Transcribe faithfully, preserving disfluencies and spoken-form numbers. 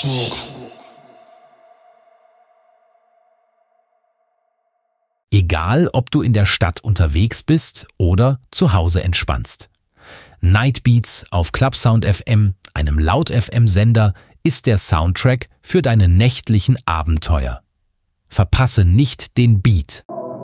Egal, ob du in der Stadt unterwegs bist oder zu Hause entspannst. Nightbeats auf Clubsound F M, einem Laut-F M-Sender, ist der Soundtrack für deine nächtlichen Abenteuer. Verpasse nicht den Beat.